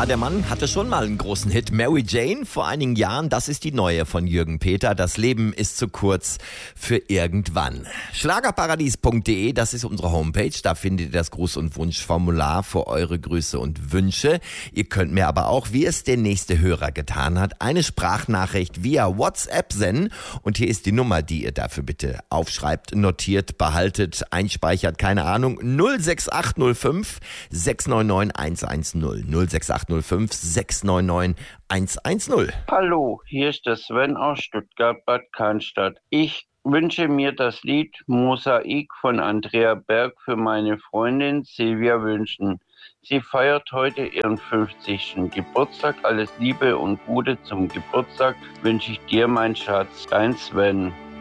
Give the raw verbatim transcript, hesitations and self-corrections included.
Ja, der Mann hatte schon mal einen großen Hit. Mary Jane vor einigen Jahren, das ist die neue von Jürgen Peter. Das Leben ist zu kurz für irgendwann. Schlagerparadies punkt de, das ist unsere Homepage. Da findet ihr das Gruß- und Wunschformular für eure Grüße und Wünsche. Ihr könnt mir aber auch, wie es der nächste Hörer getan hat, eine Sprachnachricht via WhatsApp senden. Und hier ist die Nummer, die ihr dafür bitte aufschreibt, notiert, behaltet, einspeichert, keine Ahnung. null sechs acht null fünf sechs neun neun eins eins null. null sechs acht null fünf sechs neun neun eins eins null. Hallo, hier ist der Sven aus Stuttgart-Bad Cannstatt. Ich wünsche mir das Lied Mosaik von Andrea Berg für meine Freundin Silvia wünschen. Sie feiert heute ihren fünfzigsten Geburtstag. Alles Liebe und Gute zum Geburtstag wünsche ich dir, mein Schatz, dein Sven.